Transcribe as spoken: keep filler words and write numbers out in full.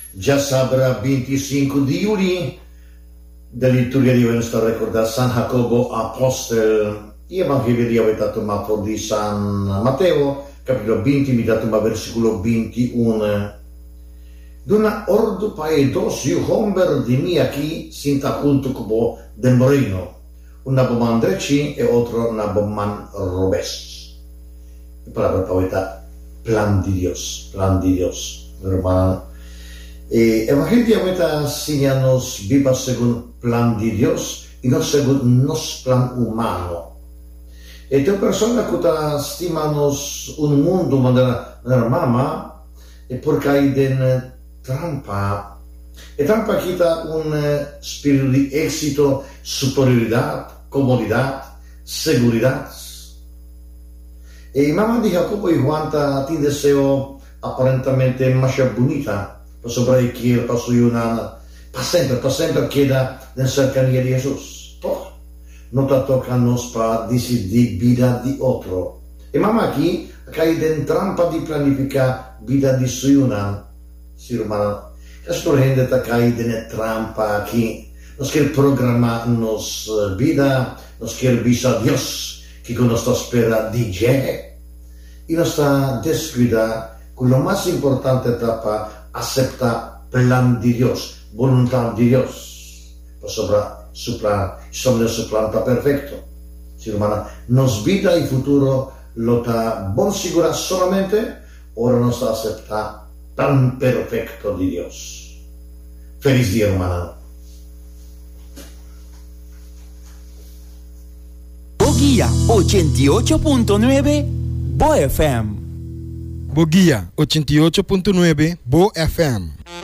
Ya sabrá veinticinco de julio da liturgia di Venus sta ricorda San Jacobo Apostol e Evangelio di avete tomato di San Matteo capitolo venti mi dato ma versicolo ventuno. Duna ordu paedos yu homber di miaki sinta culto cubo de morino una boman dreci e otro una boman robes. La palabra poeta plan di Dios, plan di Dios, hermano. E Evangelio avete señanos viva según plan di Dios y no según nos plan humano. E te persona que ta stimanos un mundo manera mama e por caiden trampa. E trampa quita un spirito di éxito, superioridad, comodidad, seguridad. E mamá de Jacobo y Juanta ti deseo aparentemente más bonita. Per sopra chiedere, passo io una, per sempre, per sempre chieda nella cercanía di Gesù. Poi, non ti tocca a nos pa disi di vida di otro. E mamma qui, cae in trampa di planifica vida di suyuna, si romana. Questo rende ta cae in trampa qui, nos quiere programma nos vida, nos quiere visa a Dios, che con nostra spera di ge. E nos sta descuida, con lo más importante etapa, acepta plan di Dios, voluntad di Dios, por sobre su plan, sobre su plan está perfecto. Si hermana, nos vida y futuro lo está bon segura solamente, ahora nos acepta plan perfecto di Dios. Feliz día, hermana. Boguía ochenta y ocho punto nueve Bo F M. Boguía ochenta y ocho punto nueve Bo F M.